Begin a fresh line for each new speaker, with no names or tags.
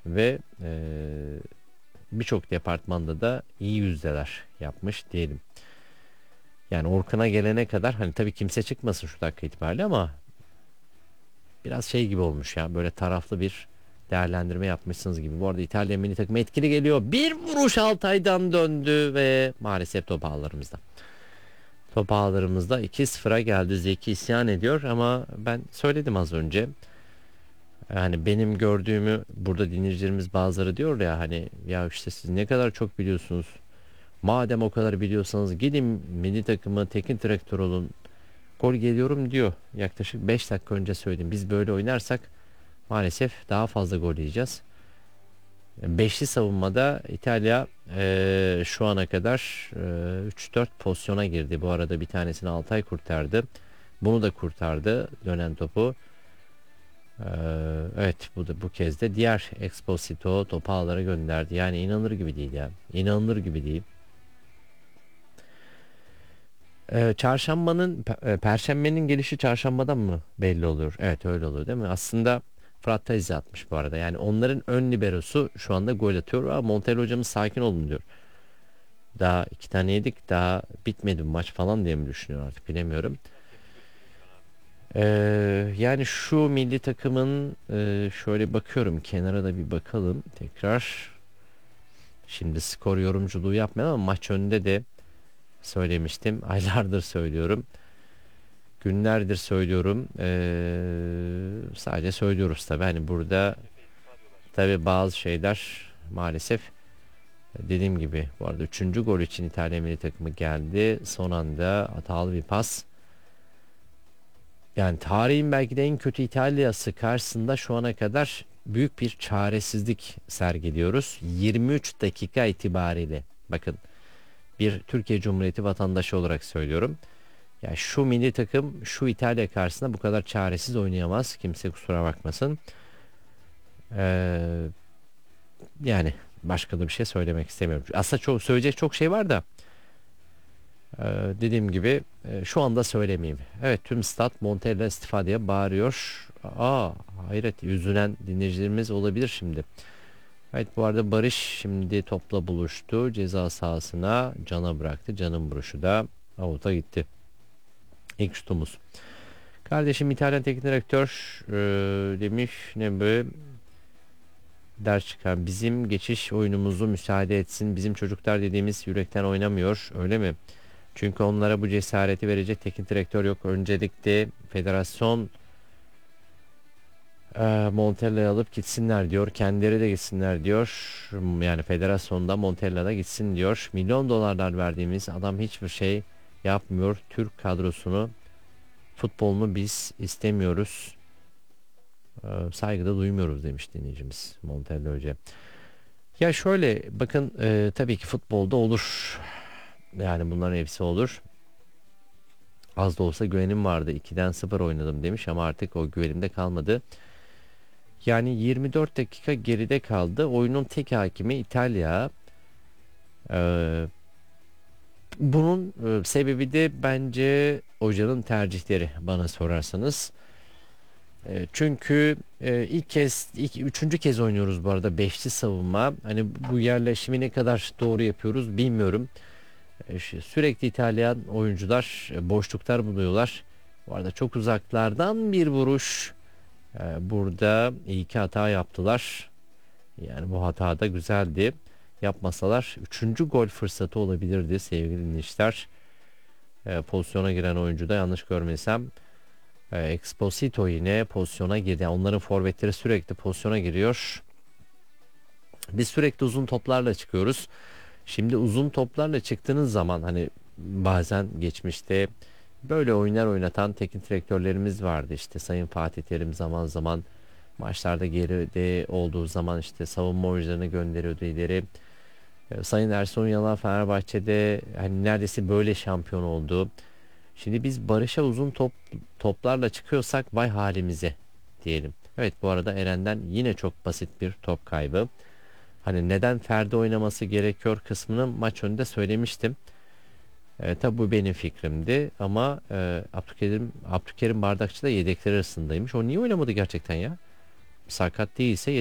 ve birçok departmanda da iyi yüzdeler yapmış diyelim. Yani Orkun'a gelene kadar hani tabii kimse çıkmasın şu dakika itibariyle ama biraz şey gibi olmuş ya, böyle taraflı bir değerlendirme yapmışsınız gibi. Bu arada İtalya milli takımı etkili geliyor. Bir vuruş Altay'dan döndü ve maalesef top ağlarımızda. Top ağlarımızda 2-0'a geldi. Zeki isyan ediyor ama ben söyledim az önce. Yani benim gördüğümü burada dinleyicilerimiz bazıları diyor ya, hani ya işte siz ne kadar çok biliyorsunuz. Madem o kadar biliyorsanız gidin milli takımı teknik direktör olun. Gol geliyorum diyor. Yaklaşık 5 dakika önce söyledim. Biz böyle oynarsak maalesef daha fazla gol yiyeceğiz. Beşli savunmada İtalya şu ana kadar 3-4 pozisyona girdi. Bu arada bir tanesini Altay kurtardı. Bunu da kurtardı, dönen topu. Eee, evet, bu kez de diğer Exposito topu ağlara gönderdi. Yani inanılır gibi değil ya. İnanılır gibi değil. Perşembenin gelişi çarşambadan mı belli olur? Evet, öyle olur değil mi? Aslında Fırat Tazi atmış bu arada. Yani onların ön liberosu şu anda gol atıyor. Ama Montella hocamız sakin olun diyor. Daha iki tane yedik, daha bitmedi bu maç falan diye mi düşünüyor artık, bilemiyorum. Yani şu milli takımın şöyle bakıyorum, kenara da bir bakalım tekrar. Şimdi skor yorumculuğu yapmayalım ama maç önünde de söylemiştim. Aylardır söylüyorum. Günlerdir söylüyorum. Sadece söylüyoruz tabii. Hani burada tabii bazı şeyler maalesef, dediğim gibi, bu arada üçüncü gol için İtalya milli takımı geldi. Son anda hatalı bir pas. Yani tarihin belki de en kötü İtalya'sı karşısında şu ana kadar büyük bir çaresizlik sergiliyoruz. 23 dakika itibariyle. Bakın, bir Türkiye Cumhuriyeti vatandaşı olarak söylüyorum. Ya şu milli takım şu İtalya karşısında bu kadar çaresiz oynayamaz. Kimse kusura bakmasın. Ee, yani başka da bir şey söylemek istemiyorum. Aslında çok söyleyecek çok şey var da e, dediğim gibi şu anda söylemeyeyim. Evet, tüm stat Montella istifa diye bağırıyor. Aa, hayret, üzülen dinleyicilerimiz olabilir şimdi. Evet, bu arada Barış şimdi topla buluştu. Ceza sahasına Can'a bıraktı. Can'ın vuruşu da avuta gitti. İlk şutumuz. Kardeşim İtalyan teknik direktör demiş ne böyle ders çıkar. Bizim geçiş oyunumuzu müsaade etsin. Bizim çocuklar dediğimiz yürekten oynamıyor. Öyle mi? Çünkü onlara bu cesareti verecek teknik direktör yok. Öncelikle federasyon Montella'yı alıp gitsinler diyor. Kendileri de gitsinler diyor. Yani federasyonda Montella'da gitsin diyor. Milyon dolarlar verdiğimiz adam hiçbir şey yapmıyor. Türk kadrosunu, futbolunu biz istemiyoruz. Saygıda duymuyoruz demiş dinleyicimiz Montella Hoca. Ya şöyle bakın, tabii ki futbolda olur. Yani bunların hepsi olur. Az da olsa güvenim vardı. 2'den 0 oynadım demiş ama artık o güvenimde kalmadı. Yani 24 dakika geride kaldı. Oyunun tek hakimi İtalya. Ee, bunun sebebi de bence hocanın tercihleri, bana sorarsanız. Çünkü üçüncü kez oynuyoruz bu arada beşli savunma. Hani bu yerleşimi ne kadar doğru yapıyoruz bilmiyorum. Sürekli İtalyan oyuncular boşluklar buluyorlar. Bu arada çok uzaklardan bir vuruş. Burada iyi ki hata yaptılar. Yani bu hata da güzeldi. Yapmasalar üçüncü gol fırsatı olabilirdi sevgili dinleyiciler. Pozisyona giren oyuncu da, yanlış görmesem, Exposito yine pozisyona girdi. Yani onların forvetleri sürekli pozisyona giriyor. Biz sürekli uzun toplarla çıkıyoruz. Şimdi uzun toplarla çıktığınız zaman hani bazen geçmişte böyle oyunlar oynatan teknik direktörlerimiz vardı. İşte Sayın Fatih Terim zaman zaman maçlarda geride olduğu zaman işte savunma oyuncularını gönderiyordu ileri. Sayın Ersun Yanal Fenerbahçe'de hani neredeyse böyle şampiyon oldu. Şimdi biz Barış'a uzun toplarla çıkıyorsak vay halimize diyelim. Evet, bu arada Eren'den yine çok basit bir top kaybı. Hani neden Ferdi oynaması gerekiyor kısmını maç önünde söylemiştim. Tabi bu benim fikrimdi ama Abdülkerim Bardakçı da yedekler arasındaymış. O niye oynamadı gerçekten ya? Sakat değilse